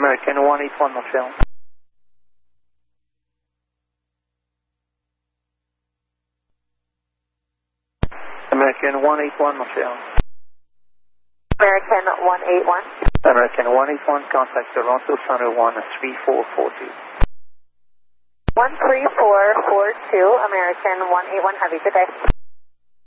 American 181 on film. American 181 on film. American 181. American 181, contact Toronto Center 13442. 13442, American 181, have a good day.